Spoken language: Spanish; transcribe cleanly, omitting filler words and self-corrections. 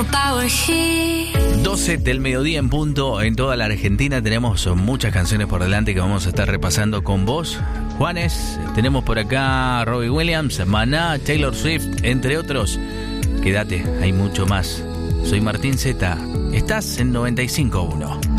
12 del mediodía en punto en toda la Argentina. Tenemos muchas canciones por delante que vamos a estar repasando con vos, Juanes. Tenemos por acá Robbie Williams, Maná, Taylor Swift, entre otros. Quédate, hay mucho más. Soy Martín Zeta. Estás en 95.1.